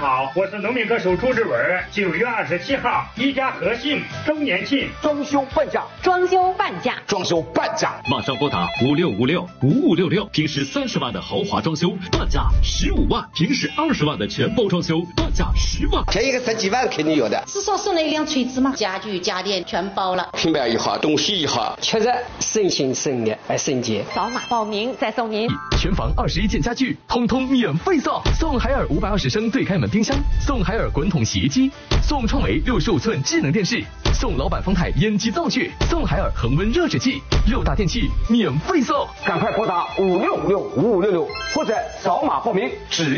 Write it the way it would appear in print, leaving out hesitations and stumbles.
好，我是农民歌手朱志文。9月27号，一家和信周年庆， 装修半价， 装修半价， 装修半价， 马上拨打56565566，平时30万的豪华装修，半价15万；平时20万的全包装修，半价10万。 便宜个10几万肯定有的。 是说送了一辆锤子吗？家具家电全包了， 平板一号，东西一号， 确实省心省力还省钱。 扫码报名再送您全房21件家具，通通免费送，送海尔520升对开门冰箱，送海尔滚筒洗衣机，送创维65寸智能电视，送老板方太烟机灶具，送海尔恒温热水器，6大电器免费送， 赶快拨打56565566或者扫码报名。